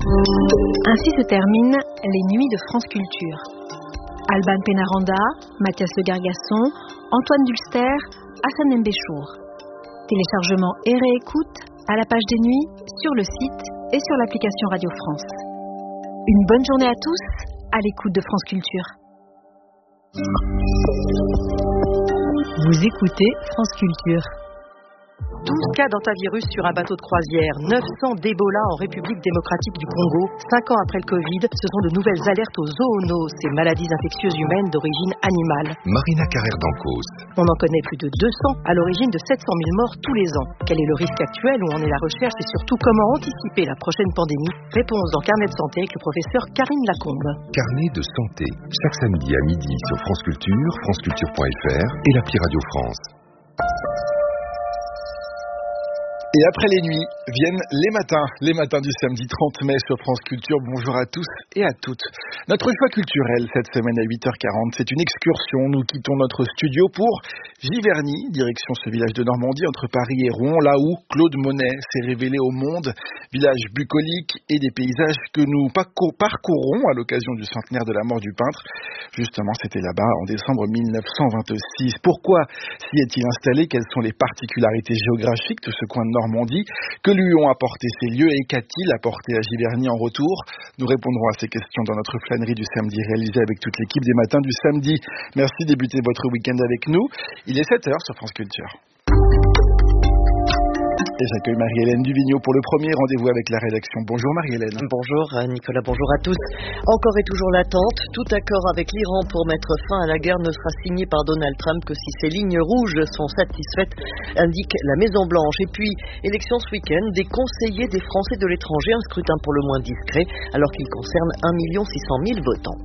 Ainsi se terminent les nuits de France Culture. Alban Pénaranda, Mathias Le Gargasson, Antoine Dulster, Hassan Mbéchour. Téléchargement et réécoute à la page des nuits, sur le site et sur l'application Radio France. Une bonne journée à tous, à l'écoute de France Culture. Vous écoutez France Culture. 12 cas d'antavirus sur un bateau de croisière, 900 d'Ebola en République démocratique du Congo. 5 ans après le Covid, ce sont de nouvelles alertes aux zoonoses, ces maladies infectieuses humaines d'origine animale. Marina Carrère-Dancos. On en connaît plus de 200, à l'origine de 700 000 morts tous les ans. Quel est le risque actuel, où en est la recherche et surtout comment anticiper la prochaine pandémie? Réponse dans Carnet de santé avec le professeur Karine Lacombe. Carnet de santé, chaque samedi à midi sur France Culture, franceculture.fr et l'appli Radio France. Et après les nuits, viennent les matins du samedi 30 mai sur France Culture. Bonjour à tous et à toutes. Notre choix culturel cette semaine à 8h40, c'est une excursion. Nous quittons notre studio pour Giverny, direction ce village de Normandie entre Paris et Rouen, là où Claude Monet s'est révélé au monde. Village bucolique et des paysages que nous parcourrons à l'occasion du centenaire de la mort du peintre. Justement, c'était là-bas en décembre 1926. Pourquoi s'y est-il installé? Quelles sont les particularités géographiques de ce coin de Normandie? Que lui ont apporté ces lieux et qu'a-t-il apporté à Giverny en retour? Nous répondrons à ces questions dans notre flânerie du samedi réalisée avec toute l'équipe des matins du samedi. Merci de débuter votre week-end avec nous. Il est 7h sur France Culture. Et j'accueille Marie-Hélène Duvigneau pour le premier rendez-vous avec la rédaction. Bonjour Marie-Hélène. Bonjour Nicolas, bonjour à tous. Encore et toujours l'attente. Tout accord avec l'Iran pour mettre fin à la guerre ne sera signé par Donald Trump que si ces lignes rouges sont satisfaites, indique la Maison-Blanche. Et puis, élection ce week-end des conseillers des Français de l'étranger, un scrutin pour le moins discret, alors qu'il concerne 1 600 000 votants.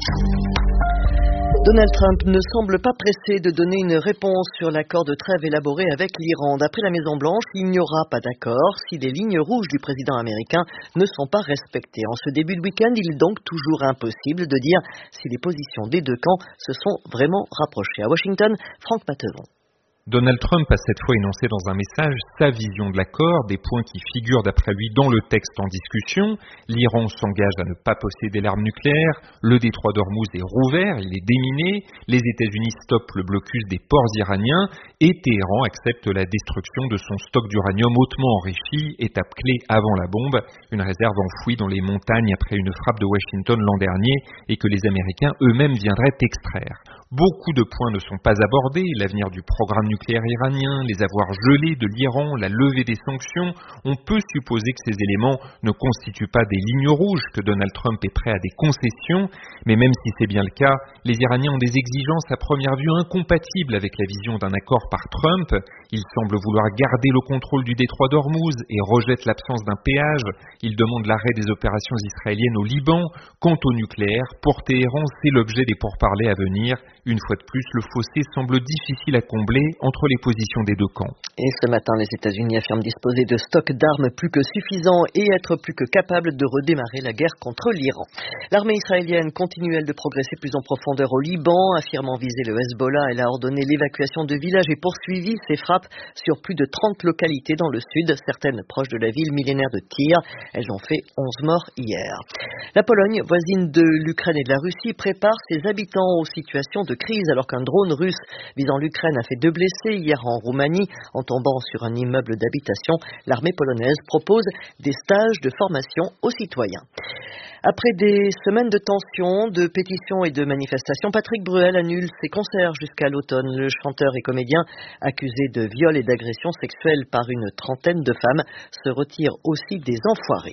Donald Trump ne semble pas pressé de donner une réponse sur l'accord de trêve élaboré avec l'Iran. D'après la Maison-Blanche, il n'y aura pas d'accord si les lignes rouges du président américain ne sont pas respectées. En ce début de week-end, il est donc toujours impossible de dire si les positions des deux camps se sont vraiment rapprochées. À Washington, Franck Patevon. Donald Trump a cette fois énoncé dans un message sa vision de l'accord, des points qui figurent d'après lui dans le texte en discussion. L'Iran s'engage à ne pas posséder l'arme nucléaire, le détroit d'Ormuz est rouvert, il est déminé, les États-Unis stoppent le blocus des ports iraniens et Téhéran accepte la destruction de son stock d'uranium hautement enrichi, étape clé avant la bombe, une réserve enfouie dans les montagnes après une frappe de Washington l'an dernier et que les Américains eux-mêmes viendraient extraire. Beaucoup de points ne sont pas abordés, l'avenir du programme nucléaire iranien, les avoirs gelés de l'Iran, la levée des sanctions. On peut supposer que ces éléments ne constituent pas des lignes rouges, que Donald Trump est prêt à des concessions, mais même si c'est bien le cas, les Iraniens ont des exigences à première vue incompatibles avec la vision d'un accord par Trump. Ils semblent vouloir garder le contrôle du détroit d'Ormuz et rejettent l'absence d'un péage. Ils demandent l'arrêt des opérations israéliennes au Liban. Quant au nucléaire, pour Téhéran, c'est l'objet des pourparlers à venir. Une fois de plus, le fossé semble difficile à combler entre les positions des deux camps. Et ce matin, les États-Unis affirment disposer de stocks d'armes plus que suffisants et être plus que capables de redémarrer la guerre contre l'Iran. L'armée israélienne continue, elle, de progresser plus en profondeur au Liban, affirmant viser le Hezbollah. Elle a ordonné l'évacuation de villages et poursuivi ses frappes sur plus de 30 localités dans le sud, certaines proches de la ville millénaire de Tyr. Elles ont fait 11 morts hier. La Pologne, voisine de l'Ukraine et de la Russie, prépare ses habitants aux situations de crise alors qu'un drone russe visant l'Ukraine a fait 2 blessés hier en Roumanie en tombant sur un immeuble d'habitation. L'armée polonaise propose des stages de formation aux citoyens. Après des semaines de tensions, de pétitions et de manifestations, Patrick Bruel annule ses concerts jusqu'à l'automne. Le chanteur et comédien, accusé de viol et d'agression sexuelle par une trentaine de femmes, se retire aussi des Enfoirés.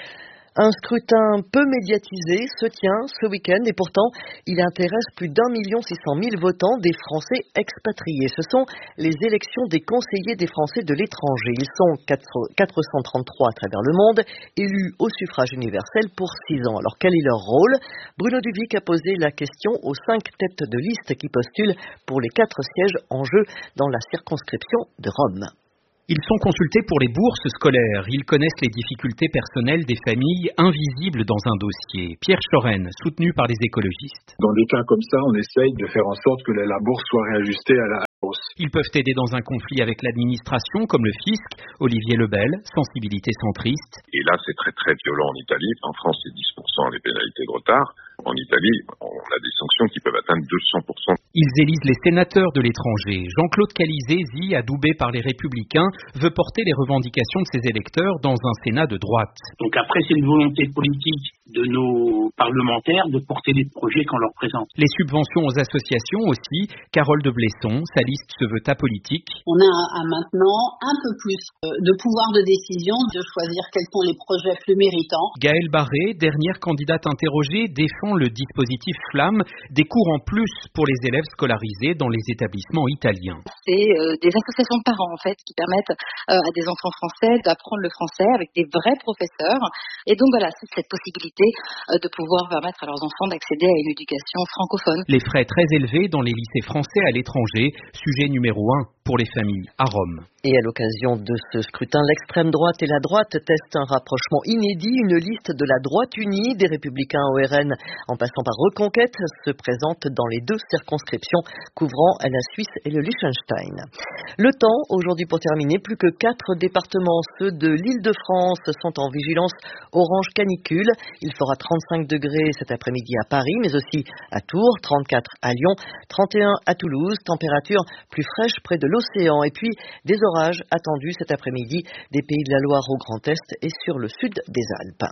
Un scrutin peu médiatisé se tient ce week-end et pourtant il intéresse plus d'1 600 000 votants des Français expatriés. Ce sont les élections des conseillers des Français de l'étranger. Ils sont 433 à travers le monde, élus au suffrage universel pour 6 ans. Alors quel est leur rôle? Bruno Duvic a posé la question aux 5 têtes de liste qui postulent pour les 4 sièges en jeu dans la circonscription de Rome. Ils sont consultés pour les bourses scolaires. Ils connaissent les difficultés personnelles des familles invisibles dans un dossier. Pierre Choren, soutenu par les écologistes. Dans des cas comme ça, on essaye de faire en sorte que la bourse soit réajustée à la Ils peuvent aider dans un conflit avec l'administration, comme le fisc. Olivier Lebel, sensibilité centriste. Et là, c'est très très violent en Italie. En France, c'est 10% les pénalités de retard. En Italie, on a des sanctions qui peuvent atteindre 200%. Ils élisent les sénateurs de l'étranger. Jean-Claude Calizet, adoubé par les Républicains, veut porter les revendications de ses électeurs dans un Sénat de droite. Donc après, c'est une volonté politique de nos parlementaires de porter des projets qu'on leur présente. Les subventions aux associations aussi. Carole de Blesson, sa liste se veut apolitique. On a maintenant un peu plus de pouvoir de décision, de choisir quels sont les projets plus méritants. Gaëlle Barré, dernière candidate interrogée, défend le dispositif Flamme, des cours en plus pour les élèves scolarisés dans les établissements italiens. C'est des associations de parents en fait qui permettent à des enfants français d'apprendre le français avec des vrais professeurs. Et donc voilà, c'est cette possibilité de pouvoir permettre à leurs enfants d'accéder à une éducation francophone. Les frais très élevés dans les lycées français à l'étranger, sujet numéro 1 pour les familles à Rome. Et à l'occasion de ce scrutin, l'extrême droite et la droite testent un rapprochement inédit. Une liste de la droite unie, des Républicains au RN en passant par Reconquête, se présente dans les 2 circonscriptions couvrant la Suisse et le Liechtenstein. Le temps, aujourd'hui pour terminer, plus que 4 départements, ceux de l'Île-de-France, sont en vigilance orange canicule. Il fera 35 degrés cet après-midi à Paris, mais aussi à Tours, 34 à Lyon, 31 à Toulouse, température plus fraîche près de l'océan. Et puis des orages attendus cet après-midi des Pays de la Loire au Grand Est et sur le sud des Alpes.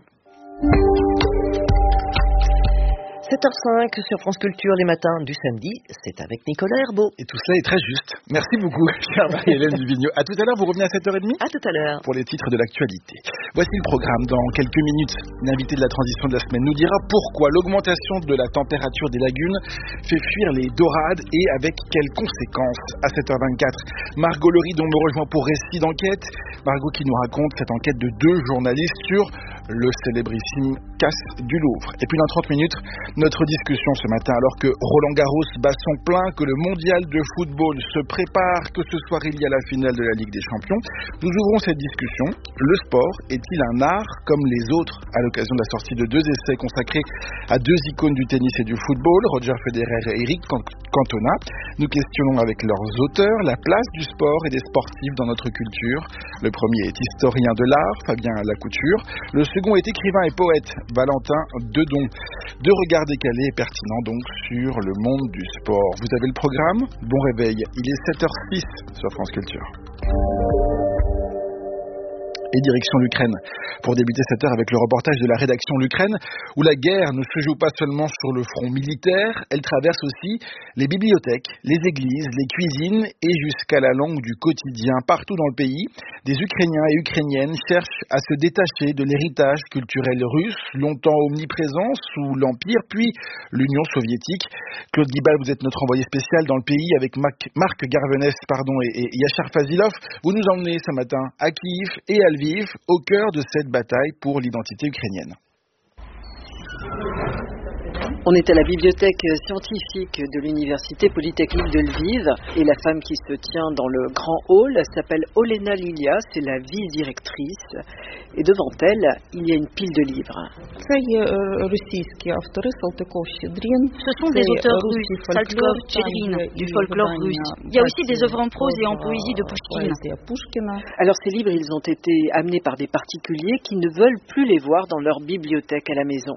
7h05 sur France Culture, les matins du samedi, c'est avec Nicolas Herbeau. Et tout cela est très juste. Merci beaucoup, chère Marie-Hélène Duvigneau. À tout à l'heure, vous revenez à 7h30 ? À tout à l'heure. Pour les titres de l'actualité. Voici le programme. Dans quelques minutes, l'invité de la transition de la semaine nous dira pourquoi l'augmentation de la température des lagunes fait fuir les dorades et avec quelles conséquences. À 7h24, Margot Leridon me rejoint pour récit d'enquête. Margot qui nous raconte cette enquête de 2 journalistes sur le célébrissime casse du Louvre. Et puis dans 30 minutes, notre discussion ce matin, alors que Roland Garros bat son plein, que le mondial de football se prépare, que ce soir il y a la finale de la Ligue des Champions, nous ouvrons cette discussion. Le sport est-il un art comme les autres? À l'occasion de la sortie de 2 essais consacrés à 2 icônes du tennis et du football, Roger Federer et Eric Cantona, nous questionnons avec leurs auteurs la place du sport et des sportifs dans notre culture. Le premier est historien de l'art, Fabien Lacouture. Le second est écrivain et poète, Valentin Dedon. 2 regards décalés et pertinents donc sur le monde du sport. Vous avez le programme? Bon réveil, il est 7h06 sur France Culture. Et direction l'Ukraine. Pour débuter cette heure avec le reportage de la rédaction L'Ukraine, où la guerre ne se joue pas seulement sur le front militaire, elle traverse aussi les bibliothèques, les églises, les cuisines et jusqu'à la langue du quotidien. Partout dans le pays, des Ukrainiens et Ukrainiennes cherchent à se détacher de l'héritage culturel russe, longtemps omniprésent sous l'Empire, puis l'Union soviétique. Claude Guibal, vous êtes notre envoyé spécial dans le pays avec Marc Garvenès et Yachar Fazilov. Vous nous emmenez ce matin à Kiev et à Lviv, au cœur de cette bataille pour l'identité ukrainienne. On est à la bibliothèque scientifique de l'Université Polytechnique de Lviv et la femme qui se tient dans le grand hall s'appelle Olena Lilia, c'est la vice-directrice et devant elle, il y a une pile de livres. Ce sont des auteurs russes, Saltkov, Tchedrin, du folklore russe. Il y a aussi des œuvres en prose et en poésie de Pouchkine. Alors ces livres, ils ont été amenés par des particuliers qui ne veulent plus les voir dans leur bibliothèque à la maison.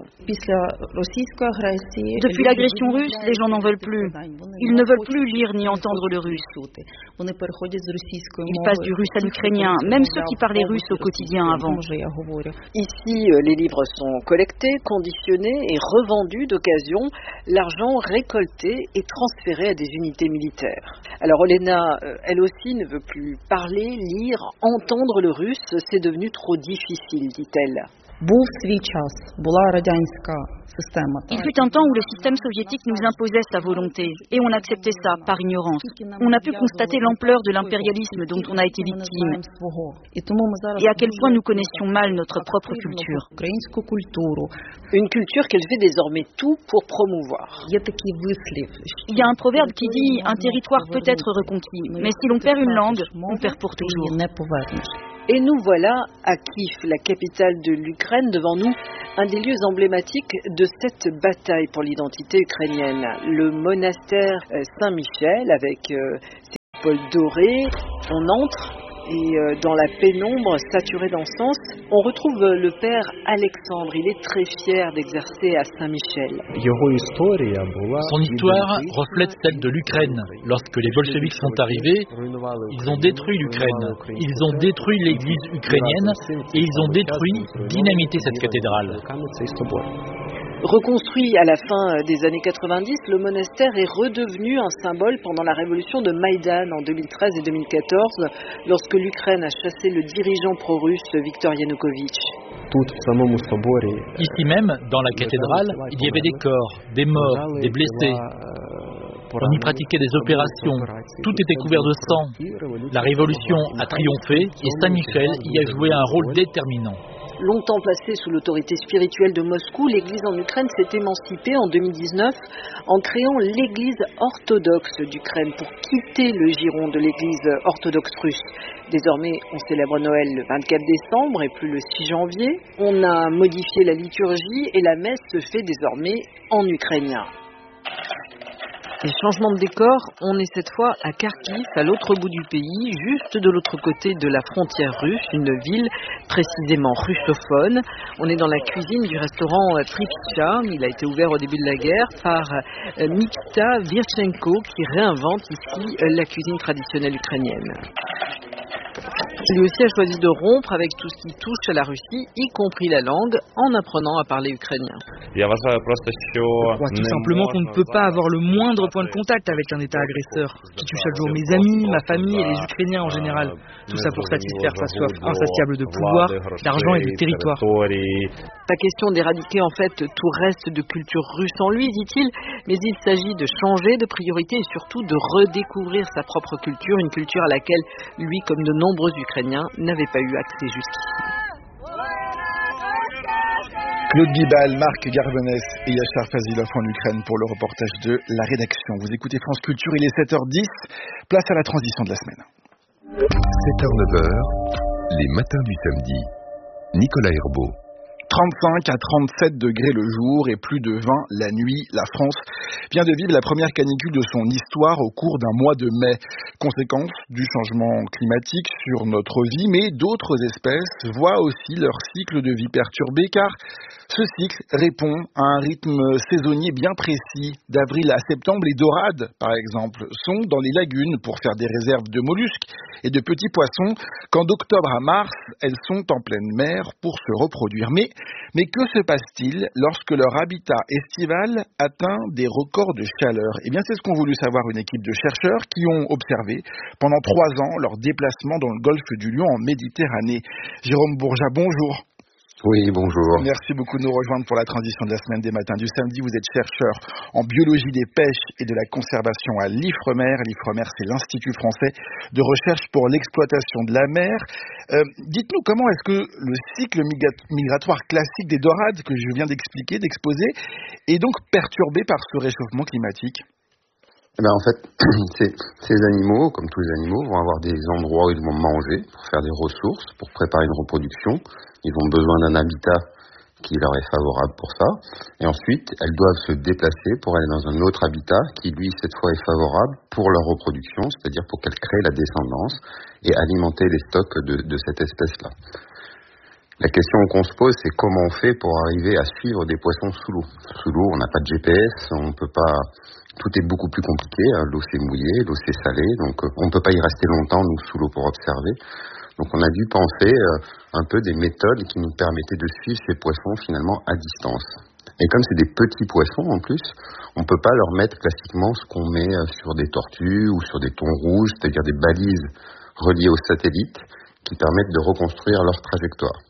Depuis l'agression russe, les gens n'en veulent plus. Ils ne veulent plus lire ni entendre le russe. Ils passent du russe à l'ukrainien, même ceux qui parlaient russe au quotidien avant. Ici, les livres sont collectés, conditionnés et revendus d'occasion. L'argent récolté est transféré à des unités militaires. Alors Olena, elle aussi ne veut plus parler, lire, entendre le russe. C'est devenu trop difficile, dit-elle. Il fut un temps où le système soviétique nous imposait sa volonté, et on acceptait ça par ignorance. On a pu constater l'ampleur de l'impérialisme dont on a été victime, et à quel point nous connaissions mal notre propre culture. Une culture qu'elle fait désormais tout pour promouvoir. Il y a un proverbe qui dit « Un territoire peut être reconquis, mais si l'on perd une langue, on perd pour toujours ». Et nous voilà à Kiev, la capitale de l'Ukraine, devant nous, un des lieux emblématiques de cette bataille pour l'identité ukrainienne. Le monastère Saint-Michel avec coupole dorée. On entre et dans la pénombre saturée d'encens, on retrouve le père Alexandre. Il est très fier d'exercer à Saint-Michel. Son histoire reflète celle de l'Ukraine. Lorsque les bolcheviks sont arrivés, ils ont détruit l'Ukraine. Ils ont détruit l'église ukrainienne et ils ont dynamité cette cathédrale. Reconstruit à la fin des années 90, le monastère est redevenu un symbole pendant la révolution de Maïdan en 2013 et 2014, lorsque l'Ukraine a chassé le dirigeant pro-russe Viktor Yanukovych. Ici même, dans la cathédrale, il y avait des corps, des morts, des blessés. On y pratiquait des opérations, tout était couvert de sang. La révolution a triomphé et Saint-Michel y a joué un rôle déterminant. Longtemps placée sous l'autorité spirituelle de Moscou, l'Église en Ukraine s'est émancipée en 2019 en créant l'Église orthodoxe d'Ukraine pour quitter le giron de l'Église orthodoxe russe. Désormais, on célèbre Noël le 24 décembre et plus le 6 janvier. On a modifié la liturgie et la messe se fait désormais en ukrainien. Et changement de décor, on est cette fois à Kharkiv, à l'autre bout du pays, juste de l'autre côté de la frontière russe, une ville précisément russophone. On est dans la cuisine du restaurant Tripitcha. Il a été ouvert au début de la guerre par Mikita Virchenko qui réinvente ici la cuisine traditionnelle ukrainienne. Lui aussi a choisi de rompre avec tout ce qui touche à la Russie, y compris la langue, en apprenant à parler ukrainien. Je crois tout simplement qu'on ne peut pas avoir le moindre point de contact avec un État agresseur, qui tue chaque jour mes amis, ma famille et les Ukrainiens en général. Tout ça pour satisfaire sa soif insatiable de pouvoir, d'argent et de territoire. Pas question d'éradiquer en fait tout reste de culture russe en lui, dit-il, mais il s'agit de changer de priorité et surtout de redécouvrir sa propre culture, une culture à laquelle lui, comme de nombreux Ukrainiens, n'avait pas eu accès jusqu'ici. Claude Bibal, Marc Garvenès et Yachar Fazilov en Ukraine pour le reportage de la rédaction. Vous écoutez France Culture, il est 7h10, place à la transition de la semaine. 7h-9h, les matins du samedi. Nicolas Herbeau. 35 à 37 degrés le jour et plus de 20 la nuit. La France vient de vivre la première canicule de son histoire au cours d'un mois de mai. Conséquence du changement climatique sur notre vie, mais d'autres espèces voient aussi leur cycle de vie perturbé car ce cycle répond à un rythme saisonnier bien précis. D'avril à septembre, les dorades, par exemple, sont dans les lagunes pour faire des réserves de mollusques et de petits poissons, quand d'octobre à mars, elles sont en pleine mer pour se reproduire. Mais que se passe-t-il lorsque leur habitat estival atteint des records de chaleur ? Eh bien, c'est ce qu'ont voulu savoir une équipe de chercheurs qui ont observé pendant 3 ans leur déplacement dans le golfe du Lion en Méditerranée. Jérôme Bourja, bonjour. Oui, bonjour. Merci beaucoup de nous rejoindre pour la transition de la semaine des matins du samedi. Vous êtes chercheur en biologie des pêches et de la conservation à l'IFREMER. L'IFREMER, c'est l'Institut français de recherche pour l'exploitation de la mer. Dites-nous, comment est-ce que le cycle migratoire classique des dorades, que je viens d'exposer, est donc perturbé par ce réchauffement climatique ? En fait, ces animaux, comme tous les animaux, vont avoir des endroits où ils vont manger pour faire des ressources, pour préparer une reproduction. Ils ont besoin d'un habitat qui leur est favorable pour ça. Et ensuite, elles doivent se déplacer pour aller dans un autre habitat qui, lui, cette fois, est favorable pour leur reproduction, c'est-à-dire pour qu'elles créent la descendance et alimenter les stocks de cette espèce-là. La question qu'on se pose, c'est comment on fait pour arriver à suivre des poissons sous l'eau. Sous l'eau, on n'a pas de GPS, on peut pas. Tout est beaucoup plus compliqué. L'eau c'est mouillé, l'eau c'est salé, donc on ne peut pas y rester longtemps nous sous l'eau pour observer. Donc on a dû penser un peu des méthodes qui nous permettaient de suivre ces poissons finalement à distance. Et comme c'est des petits poissons en plus, on ne peut pas leur mettre classiquement ce qu'on met sur des tortues ou sur des thons rouges, c'est-à-dire des balises reliées aux satellites qui permettent de reconstruire leur trajectoire.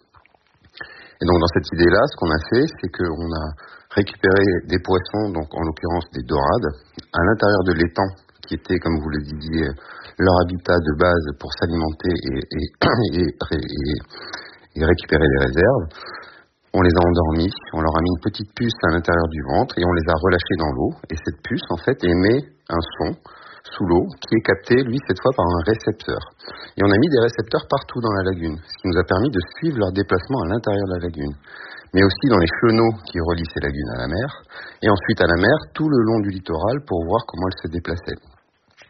Et donc dans cette idée-là, ce qu'on a fait, c'est qu'on a récupéré des poissons, donc en l'occurrence des dorades, à l'intérieur de l'étang, qui était, comme vous le disiez, leur habitat de base pour s'alimenter et récupérer les réserves. On les a endormis, on leur a mis une petite puce à l'intérieur du ventre et on les a relâchés dans l'eau. Et cette puce, en fait, émet un son sous l'eau qui est capté, lui, cette fois par un récepteur. Et on a mis des récepteurs partout dans la lagune, ce qui nous a permis de suivre leur déplacement à l'intérieur de la lagune, mais aussi dans les chenaux qui relient ces lagunes à la mer, et ensuite à la mer tout le long du littoral pour voir comment elles se déplaçaient.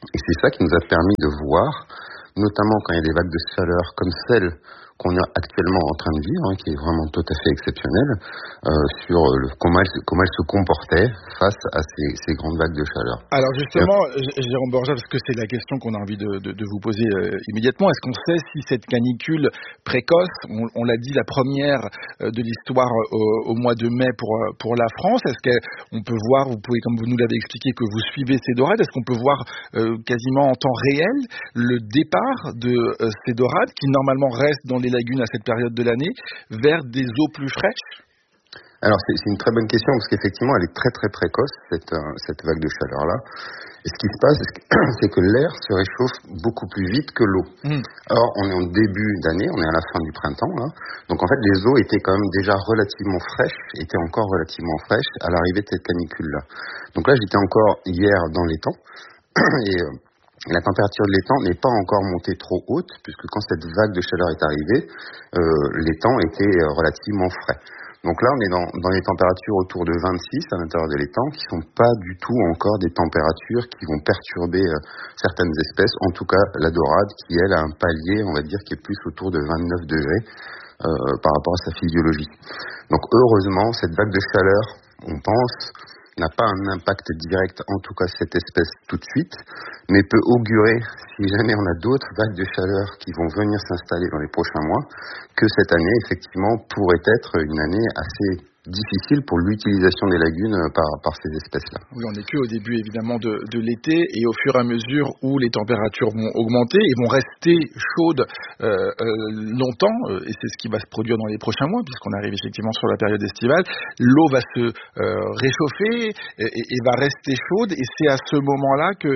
Et c'est ça qui nous a permis de voir, notamment quand il y a des vagues de chaleur comme celle qu'on est actuellement en train de vivre, qui est vraiment tout à fait exceptionnelle, sur comment elle se comportait face à ces grandes vagues de chaleur. Alors justement, Jérôme Borja, parce que c'est la question qu'on a envie de vous poser immédiatement, est-ce qu'on sait si cette canicule précoce, on l'a dit, la première de l'histoire au mois de mai pour la France, est-ce qu'on peut voir, vous pouvez, comme vous nous l'avez expliqué, que vous suivez ces dorades, est-ce qu'on peut voir quasiment en temps réel le départ de ces dorades qui normalement restent dans les lagunes à cette période de l'année vers des eaux plus fraîches? Alors c'est une très bonne question parce qu'effectivement elle est très très précoce cette vague de chaleur là. Et ce qui se passe, c'est que l'air se réchauffe beaucoup plus vite que l'eau. Or on est en début d'année, on est à la fin du printemps là. Donc en fait les eaux étaient quand même déjà relativement fraîches, étaient encore relativement fraîches à l'arrivée de cette canicule là. Donc là j'étais encore hier dans l'étang et la température de l'étang n'est pas encore montée trop haute, puisque quand cette vague de chaleur est arrivée, l'étang était relativement frais. Donc là, on est dans des températures autour de 26 à l'intérieur de l'étang, qui sont pas du tout encore des températures qui vont perturber certaines espèces, en tout cas la dorade, qui elle a un palier, on va dire, qui est plus autour de 29 degrés par rapport à sa physiologie. Donc heureusement, cette vague de chaleur, on pense, n'a pas un impact direct, en tout cas cette espèce tout de suite, mais peut augurer, si jamais on a d'autres vagues de chaleur qui vont venir s'installer dans les prochains mois, que cette année, effectivement, pourrait être une année assez difficile pour l'utilisation des lagunes par ces espèces-là. Oui, on n'est qu'au début évidemment de l'été et au fur et à mesure où les températures vont augmenter et vont rester chaudes longtemps, et c'est ce qui va se produire dans les prochains mois puisqu'on arrive effectivement sur la période estivale, l'eau va se réchauffer et va rester chaude et c'est à ce moment-là que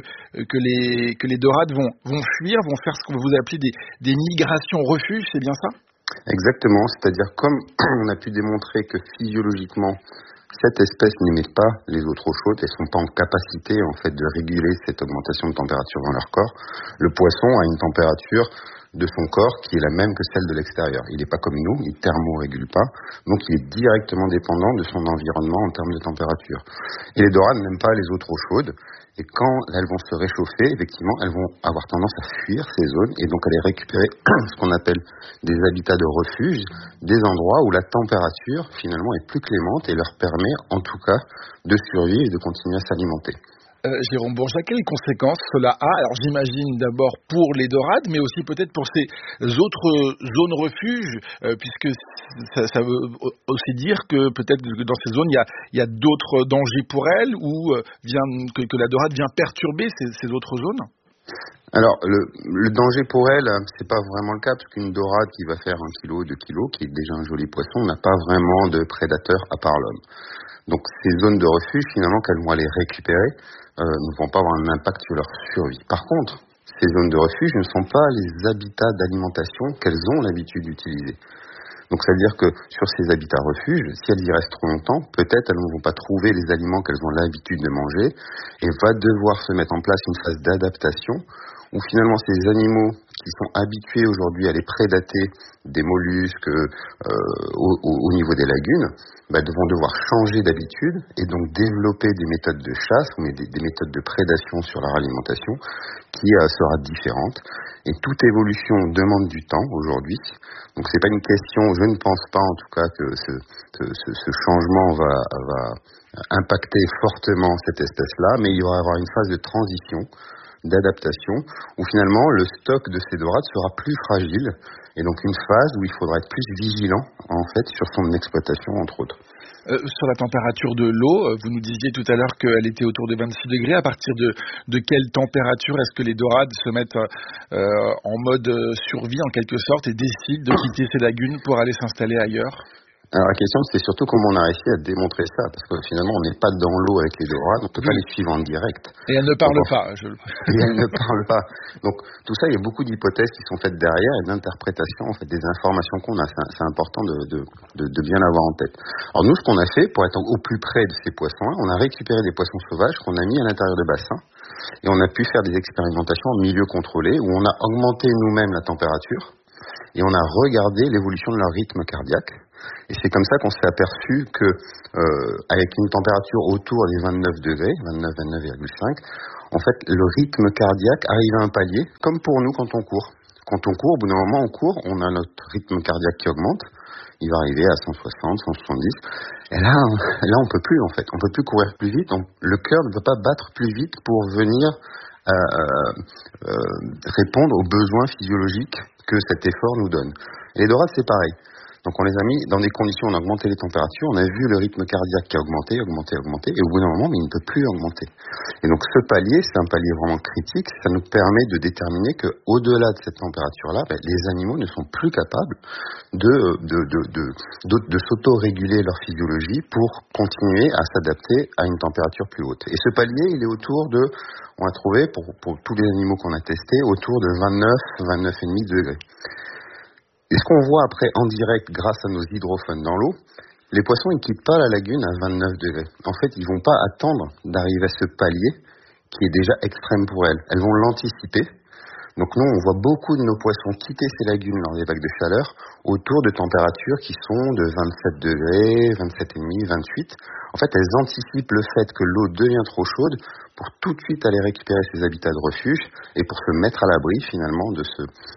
les dorades vont fuir, vont faire ce que vous appelez des migrations refuges, c'est bien ça ? Exactement, c'est-à-dire comme on a pu démontrer que physiologiquement cette espèce n'émet pas les eaux trop chaudes, elles sont pas en capacité en fait de réguler cette augmentation de température dans leur corps. Le poisson a une température de son corps qui est la même que celle de l'extérieur. Il n'est pas comme nous, il thermorégule pas, donc il est directement dépendant de son environnement en termes de température. Et les dorades n'aiment pas les eaux trop chaudes, et quand elles vont se réchauffer, effectivement, elles vont avoir tendance à fuir ces zones, et donc aller récupérer ce qu'on appelle des habitats de refuge, des endroits où la température, finalement, est plus clémente et leur permet, en tout cas, de survivre et de continuer à s'alimenter. Jérôme Borja, quelles conséquences cela a? Alors j'imagine d'abord pour les dorades, mais aussi peut-être pour ces autres zones refuges, puisque ça veut aussi dire que peut-être que dans ces zones il y a d'autres dangers pour elles, ou que la dorade vient perturber ces autres zones. Alors, le danger pour elle, c'est pas vraiment le cas, parce qu'une dorade qui va faire 1 kg, 2 kg, qui est déjà un joli poisson, n'a pas vraiment de prédateur à part l'homme. Donc, ces zones de refuge, finalement, qu'elles vont aller récupérer, ne vont pas avoir un impact sur leur survie. Par contre, ces zones de refuge ne sont pas les habitats d'alimentation qu'elles ont l'habitude d'utiliser. Donc, ça veut dire que sur ces habitats refuges, si elles y restent trop longtemps, peut-être elles ne vont pas trouver les aliments qu'elles ont l'habitude de manger et va devoir se mettre en place une phase d'adaptation où finalement ces animaux qui sont habitués aujourd'hui à les prédater des mollusques au niveau des lagunes, vont devoir changer d'habitude et donc développer des méthodes de chasse ou des méthodes de prédation sur leur alimentation qui sera différente. Et toute évolution demande du temps aujourd'hui. Donc c'est pas une question, je ne pense pas en tout cas que ce changement va impacter fortement cette espèce-là, mais il y aura une phase de transition, d'adaptation, où finalement le stock de ces dorades sera plus fragile, et donc une phase où il faudra être plus vigilant en fait sur son exploitation entre autres. Sur la température de l'eau, vous nous disiez tout à l'heure qu'elle était autour de 26 degrés. À partir de quelle température est-ce que les dorades se mettent en mode survie en quelque sorte et décident de quitter ces lagunes pour aller s'installer ailleurs ? Alors la question c'est surtout comment on a réussi à démontrer ça, parce que finalement on n'est pas dans l'eau avec les dorades, on ne peut pas les suivre en direct. Et elles ne parlent pas. Et elles ne parlent pas. Donc tout ça, il y a beaucoup d'hypothèses qui sont faites derrière et d'interprétations en fait des informations qu'on a. C'est important de bien l'avoir en tête. Alors nous, ce qu'on a fait pour être au plus près de ces poissons-là, on a récupéré des poissons sauvages qu'on a mis à l'intérieur de bassins et on a pu faire des expérimentations en milieu contrôlé où on a augmenté nous-mêmes la température et on a regardé l'évolution de leur rythme cardiaque. Et c'est comme ça qu'on s'est aperçu que, avec une température autour des 29 degrés, 29,5, en fait, le rythme cardiaque arrive à un palier, comme pour nous quand on court. Quand on court, au bout d'un moment, on a notre rythme cardiaque qui augmente. Il va arriver à 160, 170. Et là, on peut plus, en fait. On peut plus courir plus vite. Le cœur ne peut pas battre plus vite pour venir répondre aux besoins physiologiques que cet effort nous donne. Et les dorades, c'est pareil. Donc on les a mis dans des conditions, on a augmenté les températures, on a vu le rythme cardiaque qui a augmenté, et au bout d'un moment, mais il ne peut plus augmenter. Et donc ce palier, c'est un palier vraiment critique, ça nous permet de déterminer qu'au-delà de cette température-là, les animaux ne sont plus capables de s'auto-réguler leur physiologie pour continuer à s'adapter à une température plus haute. Et ce palier, il est autour de, on a trouvé, pour tous les animaux qu'on a testés, autour de 29,5 degrés. Et ce qu'on voit après en direct grâce à nos hydrophones dans l'eau, les poissons ils quittent pas la lagune à 29 degrés. En fait, ils vont pas attendre d'arriver à ce palier qui est déjà extrême pour elles. Elles vont l'anticiper. Donc nous, on voit beaucoup de nos poissons quitter ces lagunes lors des vagues de chaleur autour de températures qui sont de 27 degrés, 27,5, 28. En fait, elles anticipent le fait que l'eau devient trop chaude pour tout de suite aller récupérer ces habitats de refuge et pour se mettre à l'abri finalement de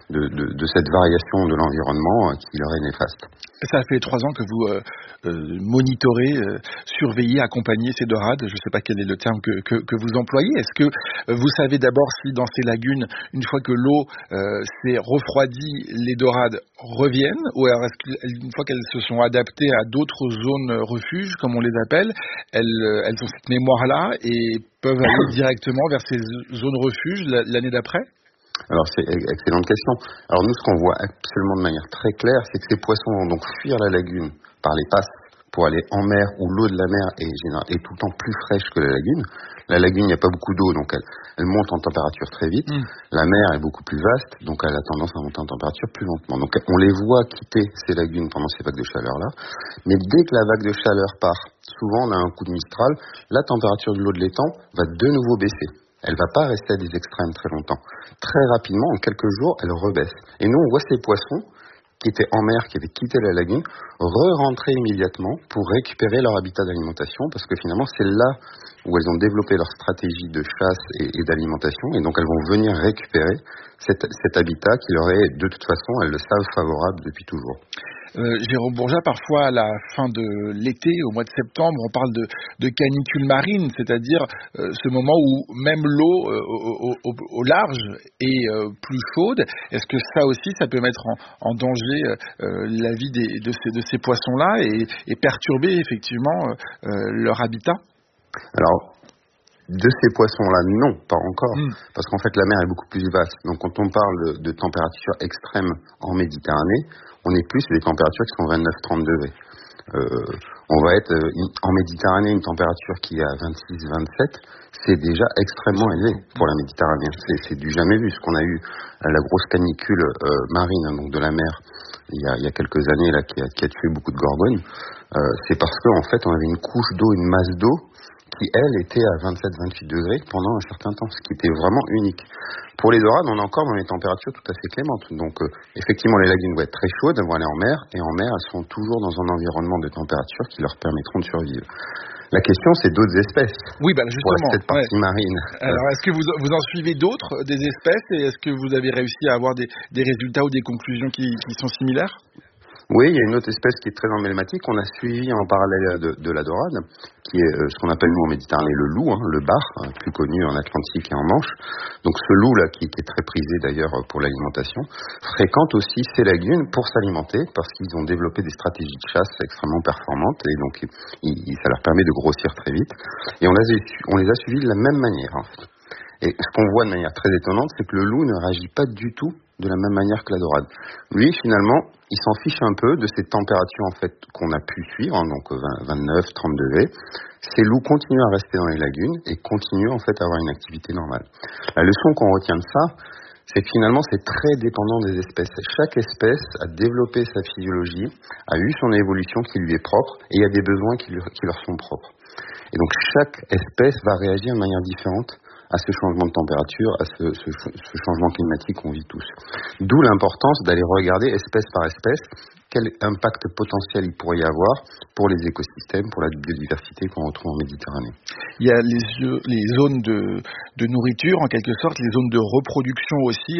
cette variation de l'environnement qui leur est néfaste. Ça fait 3 ans que vous monitorez, surveillez, accompagnez ces dorades. Je ne sais pas quel est le terme que vous employez. Est-ce que vous savez d'abord si dans ces lagunes, une fois que l'eau s'est refroidie, les dorades reviennent, ou alors est-ce qu'une fois qu'elles se sont adaptées à d'autres zones refuges, comme on les appelle, elles ont cette mémoire-là et peuvent aller directement vers ces zones refuges l'année d'après ? Alors c'est une excellente question. Alors nous, ce qu'on voit absolument de manière très claire, c'est que ces poissons vont donc fuir la lagune par les passes pour aller en mer, où l'eau de la mer est tout le temps plus fraîche que la lagune. La lagune, il n'y a pas beaucoup d'eau, donc elle monte en température très vite. La mer est beaucoup plus vaste, donc elle a tendance à monter en température plus lentement. Donc on les voit quitter ces lagunes pendant ces vagues de chaleur-là. Mais dès que la vague de chaleur part, souvent on a un coup de Mistral, la température de l'eau de l'étang va de nouveau baisser. Elle va pas rester à des extrêmes très longtemps. Très rapidement, en quelques jours, elle rebaisse. Et nous, on voit ces poissons qui étaient en mer, qui avaient quitté la lagune, re-rentrer immédiatement pour récupérer leur habitat d'alimentation, parce que finalement, c'est là où elles ont développé leur stratégie de chasse et d'alimentation, et donc elles vont venir récupérer cet habitat qui leur est, de toute façon, elles le savent, favorable depuis toujours. Jérôme Bourgeat, parfois à la fin de l'été, au mois de septembre, on parle de canicule marine, c'est-à-dire ce moment où même l'eau au large est plus chaude. Est-ce que ça aussi, ça peut mettre en danger la vie de ces poissons-là et perturber effectivement leur habitat ? Alors, de ces poissons-là, non, pas encore, parce qu'en fait la mer est beaucoup plus vaste. Donc quand on parle de températures extrêmes en Méditerranée, on est plus sur des températures qui sont 29-30 degrés. On va être en Méditerranée, une température qui est à 26-27, c'est déjà extrêmement élevé pour la Méditerranée. C'est du jamais vu. Ce qu'on a eu la grosse canicule marine, donc de la mer, il y a quelques années là, qui a tué beaucoup de gorgones, c'est parce qu'en fait on avait une couche d'eau, une masse d'eau qui, elle, était à 27-28 degrés pendant un certain temps, ce qui était vraiment unique. Pour les dorades, on est encore dans des températures tout à fait clémentes. Donc, effectivement, les lagunes vont être très chaudes, elles vont aller en mer, et en mer, elles sont toujours dans un environnement de température qui leur permettront de survivre. La question, c'est d'autres espèces. Oui, justement. Pour cette partie marine. Alors, est-ce que vous en suivez d'autres, des espèces, et est-ce que vous avez réussi à avoir des résultats ou des conclusions qui sont similaires ? Oui, il y a une autre espèce qui est très emblématique. On a suivi en parallèle de la dorade, qui est ce qu'on appelle nous en Méditerranée le loup, le bar, plus connu en Atlantique et en Manche. Donc ce loup-là, qui est très prisé d'ailleurs pour l'alimentation, fréquente aussi ces lagunes pour s'alimenter, parce qu'ils ont développé des stratégies de chasse extrêmement performantes, et donc ça leur permet de grossir très vite. Et on les a suivis de la même manière, en fait. Et ce qu'on voit de manière très étonnante, c'est que le loup ne réagit pas du tout de la même manière que la dorade. Lui, finalement, il s'en fiche un peu de ces températures en fait qu'on a pu suivre, donc 29, 30 degrés. Ces loups continuent à rester dans les lagunes et continuent en fait à avoir une activité normale. La leçon qu'on retient de ça, c'est que finalement c'est très dépendant des espèces. Chaque espèce a développé sa physiologie, a eu son évolution qui lui est propre et il y a des besoins qui leur sont propres. Et donc chaque espèce va réagir de manière différente à ce changement de température, à ce changement climatique qu'on vit tous. D'où l'importance d'aller regarder espèce par espèce quel impact potentiel il pourrait y avoir pour les écosystèmes, pour la biodiversité qu'on retrouve en Méditerranée. Il y a les zones de nourriture, en quelque sorte, les zones de reproduction aussi.